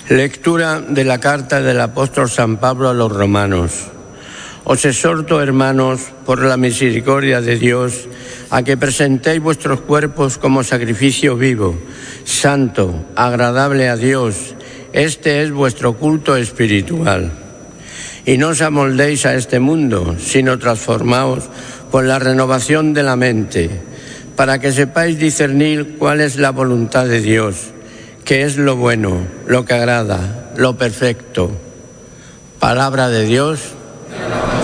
Lectura de la carta del apóstol San Pablo a los romanos. Os exhorto, hermanos, por la misericordia de Dios, a que presentéis vuestros cuerpos como sacrificio vivo, santo, agradable a Dios. Este es vuestro culto espiritual. Y no os amoldéis a este mundo, sino transformaos por la renovación de la mente, para que sepáis discernir cuál es la voluntad de Dios, qué es lo bueno, lo que agrada, lo perfecto. Palabra de Dios.